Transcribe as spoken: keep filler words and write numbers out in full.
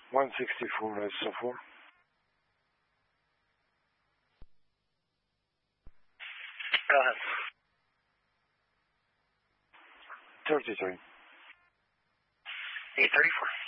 one sixty-four, S O four. Go ahead. thirty-three. eight thirty-four.